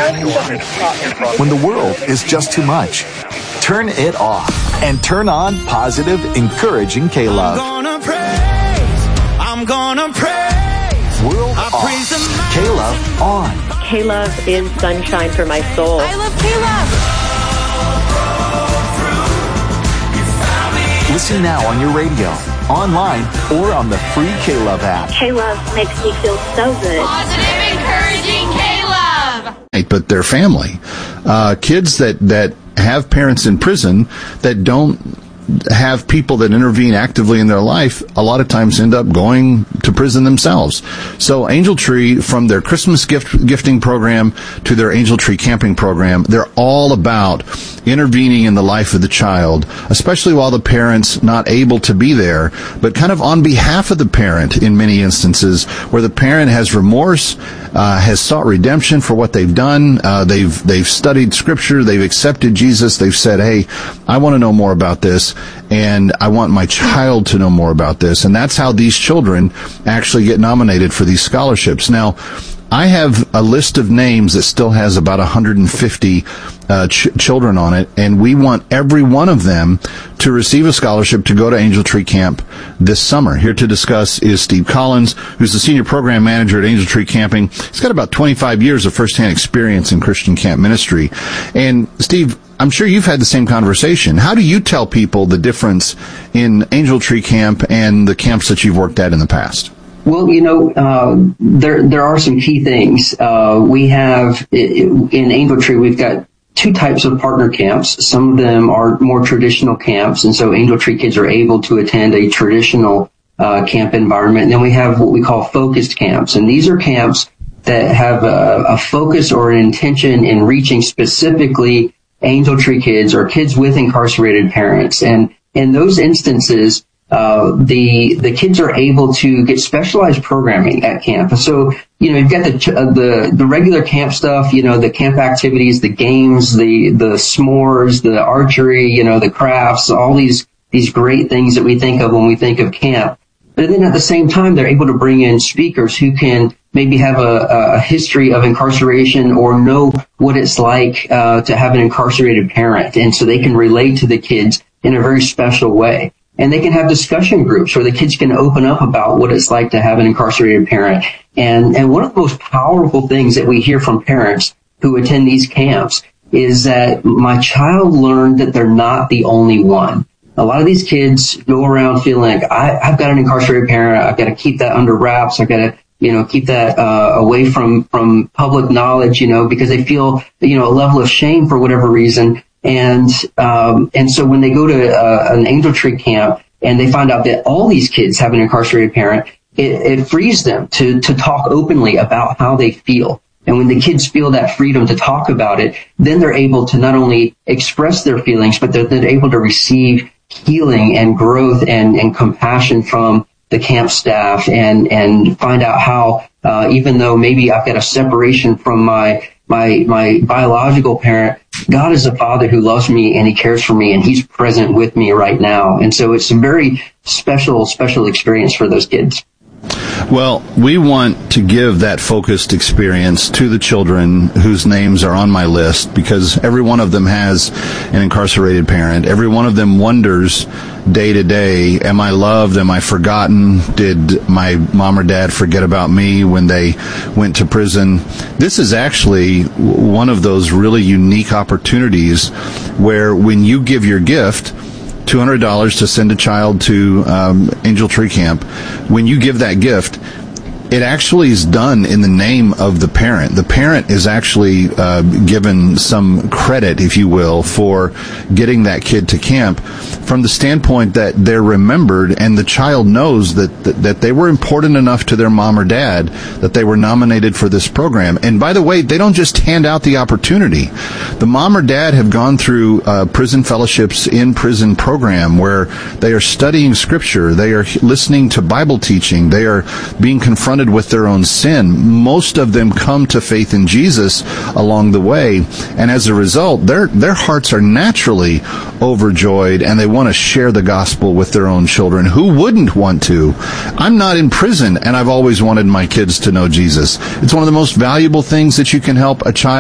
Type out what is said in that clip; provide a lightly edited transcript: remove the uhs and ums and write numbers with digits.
When the world is just too much, turn it off and turn on positive, encouraging K-Love. I'm gonna praise. World off. K-Love on. K-Love is sunshine for my soul. I love K-Love. Listen now on your radio, online, or on the free K-Love app. K-Love makes me feel so good. Positive, encouraging K-Love. But their family, kids that have parents in prison that don't have people that intervene actively in their life, a lot of times end up going to prison themselves. So Angel Tree, from their Christmas gifting program to their Angel Tree camping program, they're all about intervening in the life of the child, especially while the parent's not able to be there, but kind of on behalf of the parent in many instances, where the parent has remorse, has sought redemption for what they've done. They've studied Scripture. They've accepted Jesus. They've said, hey, I want to know more about this, and I want my child to know more about this. And that's how these children actually get nominated for these scholarships. Now, I have a list of names that still has about 150 children on it, and we want every one of them to receive a scholarship to go to Angel Tree Camp this summer. Here to discuss is Steve Collins, who's the Senior Program Manager at Angel Tree Camping. He's got about 25 years of firsthand experience in Christian camp ministry. And Steve, I'm sure you've had the same conversation. How do you tell people the difference in Angel Tree Camp and the camps that you've worked at in the past? Well, there are some key things. We have, in Angel Tree, we've got two types of partner camps. Some of them are more traditional camps, and so Angel Tree kids are able to attend a traditional camp environment. And then we have what we call focused camps, and these are camps that have a focus or an intention in reaching specifically Angel Tree kids or kids with incarcerated parents. And in those instances, the kids are able to get specialized programming at camp. So, you've got the regular camp stuff, the camp activities, the games, the s'mores, the archery, the crafts, all these great things that we think of when we think of camp. But then at the same time, they're able to bring in speakers who can maybe have a history of incarceration or know what it's like to have an incarcerated parent. And so they can relate to the kids in a very special way. And they can have discussion groups where the kids can open up about what it's like to have an incarcerated parent. And one of the most powerful things that we hear from parents who attend these camps is that my child learned that they're not the only one. A lot of these kids go around feeling like, I've got an incarcerated parent. I've got to keep that under wraps. I've got to, keep that, away from public knowledge, because they feel, a level of shame for whatever reason. And so when they go to an Angel Tree camp and they find out that all these kids have an incarcerated parent, it frees them to talk openly about how they feel. And when the kids feel that freedom to talk about it, then they're able to not only express their feelings, but they're able to receive healing and growth and compassion from the camp staff and find out how, even though maybe I've got a separation from my biological parent, God is a father who loves me and he cares for me and he's present with me right now. And so it's a very special experience for those kids. Well, we want to give that focused experience to the children whose names are on my list, because every one of them has an incarcerated parent. Every one of them wonders day to day, am I loved? Am I forgotten? Did my mom or dad forget about me when they went to prison? This is actually one of those really unique opportunities where when you give your gift, $200 to send a child to Angel Tree Camp, when you give that gift, it actually is done in the name of the parent. The parent is actually given some credit, if you will, for getting that kid to camp, from the standpoint that they're remembered and the child knows that they were important enough to their mom or dad that they were nominated for this program. And by the way, they don't just hand out the opportunity. The mom or dad have gone through prison fellowships in prison program where they are studying Scripture, they are listening to Bible teaching, they are being confronted with their own sin. Most of them come to faith in Jesus along the way, and as a result, their hearts are naturally overjoyed, and they want to share the gospel with their own children. Who wouldn't want to? I'm not in prison, and I've always wanted my kids to know Jesus. It's one of the most valuable things that you can help a child